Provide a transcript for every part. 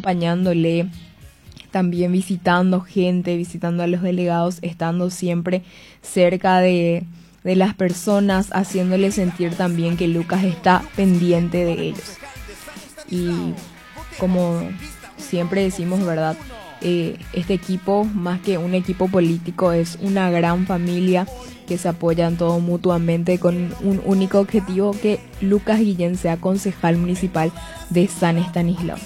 acompañándole, también visitando gente, visitando a los delegados, estando siempre cerca de las personas, haciéndoles sentir también que Lucas está pendiente de ellos. Y como siempre decimos, ¿verdad? Este equipo, más que un equipo político, es una gran familia que se apoyan todos mutuamente con un único objetivo: que Lucas Guillén sea concejal municipal de San Estanislao.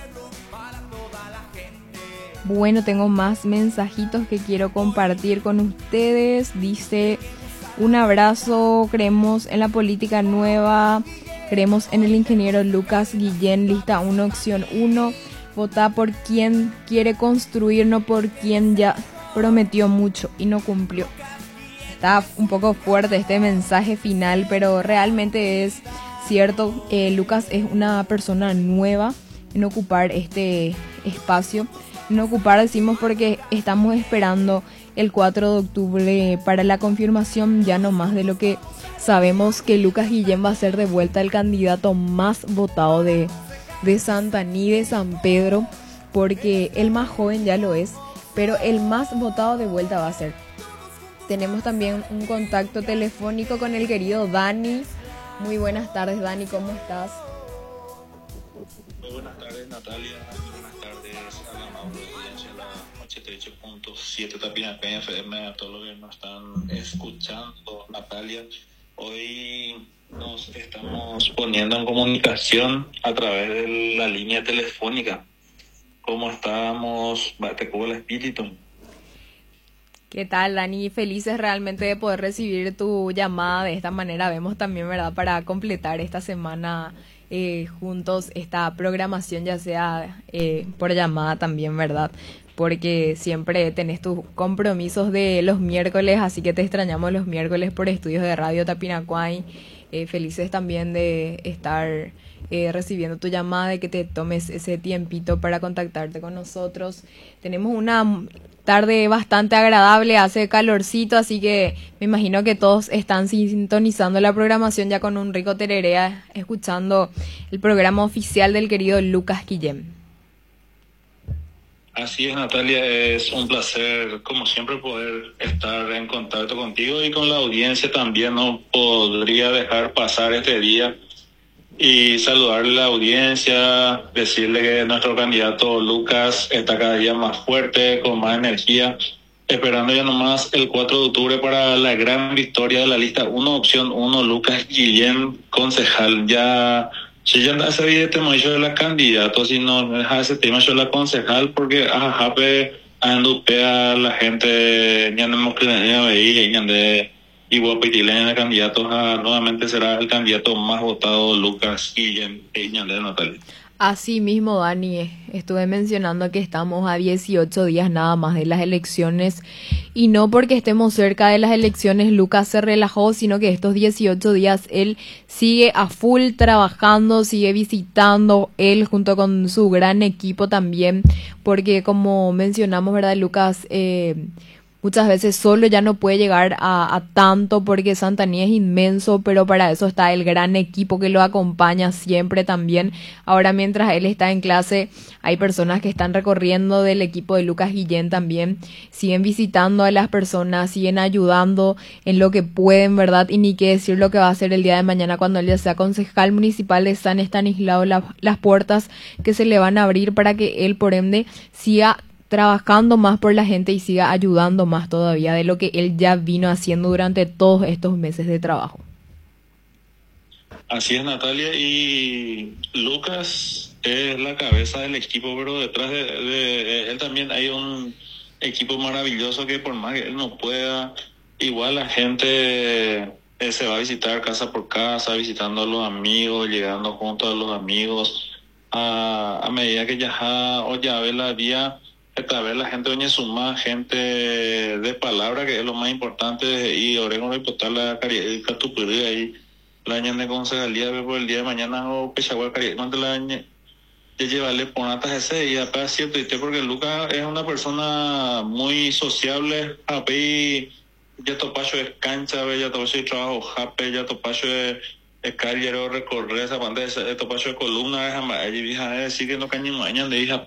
Bueno, tengo más mensajitos que quiero compartir con ustedes. Dice: un abrazo, creemos en la política nueva, creemos en el ingeniero Lucas Guillén, lista 1, opción 1. Vota por quien quiere construir, no por quien ya prometió mucho y no cumplió. Está un poco fuerte este mensaje final, pero realmente es cierto. Lucas es una persona nueva en ocupar este espacio. En ocupar decimos porque estamos esperando el 4 de octubre para la confirmación, ya no más de lo que sabemos, que Lucas Guillén va a ser de vuelta el candidato más votado de Santaní, de San Pedro, porque el más joven ya lo es, pero el más votado de vuelta va a ser. Tenemos también un contacto telefónico con el querido Dani. Muy buenas tardes, Dani, ¿cómo estás? Muy buenas tardes, Natalia. Buenas tardes a la amable audiencia, la 88.7 Tapinacá FM, a todos los que nos están escuchando, Natalia. Hoy nos estamos poniendo en comunicación a través de la línea telefónica. ¿Cómo estamos? Te cubo el espíritu. ¿Qué tal, Dani? Felices realmente de poder recibir tu llamada de esta manera. Vemos también, ¿verdad?, para completar esta semana juntos esta programación, ya sea por llamada también, ¿verdad? Porque siempre tenés tus compromisos de los miércoles, así que te extrañamos los miércoles por estudios de Radio Tapinacuay. Felices también de estar recibiendo tu llamada, de que te tomes ese tiempito para contactarte con nosotros. Tenemos una tarde bastante agradable, hace calorcito, así que me imagino que todos están sintonizando la programación ya con un rico tereré, escuchando el programa oficial del querido Lucas Guillén. Así es, Natalia, es un placer, como siempre, poder estar en contacto contigo y con la audiencia también. No podría dejar pasar este día y saludarle a la audiencia, decirle que nuestro candidato Lucas está cada día más fuerte, con más energía, esperando ya nomás el 4 de octubre para la gran victoria de la lista 1, opción 1, Lucas Guillén, concejal. Ya, si ya anda ese tema yo de la candidato, si no deja ese tema yo la concejal, porque jape andupea la gente, ya no hemos creído ahí, ya de y Guapitilena, candidatos nuevamente será el candidato más votado, Lucas Guillén de Natalia. Así mismo, Dani, estuve mencionando que estamos a 18 días nada más de las elecciones, y no porque estemos cerca de las elecciones Lucas se relajó, sino que estos 18 días él sigue a full trabajando, sigue visitando, él junto con su gran equipo también, porque como mencionamos, ¿verdad, Lucas? Muchas veces solo ya no puede llegar a tanto porque Santaní es inmenso, pero para eso está el gran equipo que lo acompaña siempre también. Ahora, mientras él está en clase, hay personas que están recorriendo del equipo de Lucas Guillén también, siguen visitando a las personas, siguen ayudando en lo que pueden, ¿verdad? Y ni qué decir lo que va a hacer el día de mañana cuando él ya sea concejal municipal de San Estanislao, las puertas que se le van a abrir para que él, por ende, siga trabajando más por la gente y siga ayudando más todavía de lo que él ya vino haciendo durante todos estos meses de trabajo. Así es, Natalia, y Lucas es la cabeza del equipo, pero detrás de él también hay un equipo maravilloso que por más que él no pueda, igual la gente se va a visitar casa por casa, visitando a los amigos, llegando junto a los amigos, a medida que ya ve la vía. Esta vez la gente oye suma, gente de palabra, que es lo más importante, y oremos reportar la caridad ahí, la año de concejalía por el día de mañana, o pechagua caridad, cuando la año de llevarle ponatas ese día, para cierto, porque Lucas es una persona muy sociable, apeí, ya topacho es cancha, ya topacho es trabajo, jape, ya topacho es carillero, recorrer esa pantalla, topacho es columna, allí vieja, decir que no cañemos, años de hija